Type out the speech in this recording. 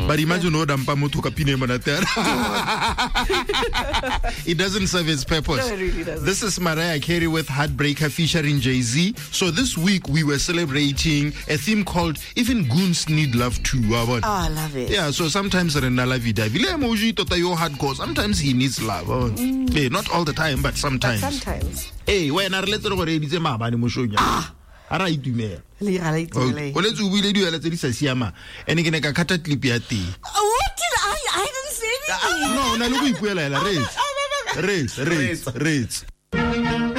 But imagine what I'm It doesn't serve its purpose. No, it really doesn't. This is Mariah Carey with Heartbreaker featuring Jay-Z. So this week we were celebrating a theme called Even Goons Need Love Too. Oh, I love it. Yeah, so sometimes hardcore. Sometimes he needs love. Hey, not all the time, but sometimes. But sometimes. Hey, when I let ara itumela o let's we le duela tse di sa siama ene ke ne ka kata clip ya teng. What did I didn't say anything. No, na le go ipuela race